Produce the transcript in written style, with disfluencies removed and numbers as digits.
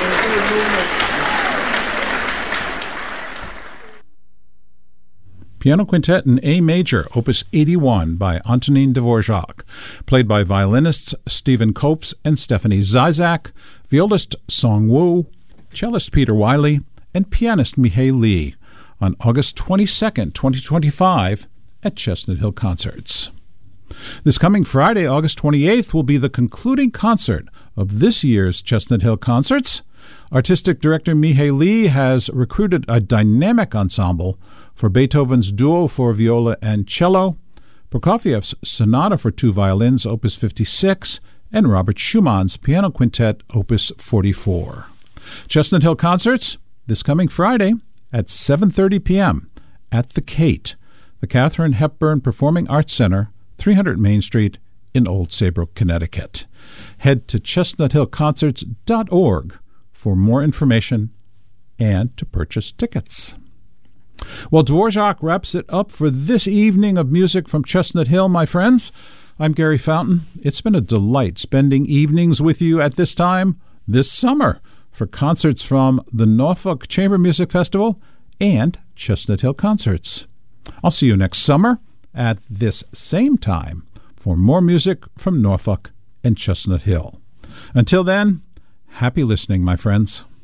Piano Quintet in A Major, Opus 81 by Antonin Dvorak, played by violinists Stephen Copes and Stephanie Zizak, violist Song Woo, cellist Peter Wiley, and pianist Mihei Lee, on August 22, 2025, at Chestnut Hill Concerts. This coming Friday, August 28th, will be the concluding concert of this year's Chestnut Hill Concerts. Artistic director Mihei Lee has recruited a dynamic ensemble for Beethoven's Duo for Viola and Cello, Prokofiev's Sonata for Two Violins, Opus 56, and Robert Schumann's Piano Quintet, Opus 44. Chestnut Hill Concerts, this coming Friday at 7:30 p.m. at The Kate, the Katharine Hepburn Performing Arts Center, 300 Main Street in Old Saybrook, Connecticut. Head to chestnuthillconcerts.org for more information and to purchase tickets. Well, Dvorak wraps it up for this evening of music from Chestnut Hill, my friends. I'm Gary Fountain. It's been a delight spending evenings with you at this time this summer for concerts from the Norfolk Chamber Music Festival and Chestnut Hill Concerts. I'll see you next summer at this same time for more music from Norfolk and Chestnut Hill. Until then, happy listening, my friends.